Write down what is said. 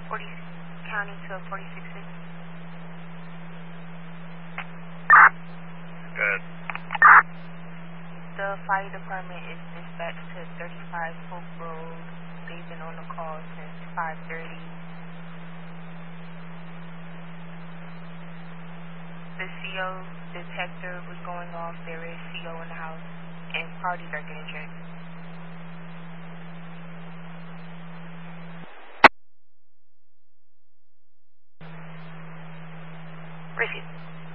40 County to 46. Good. The fire department is dispatched to 35 Hope Road. They've been on the call since 5:30. The CO detector was going off. There is CO in the house, and parties are getting checked. Receive.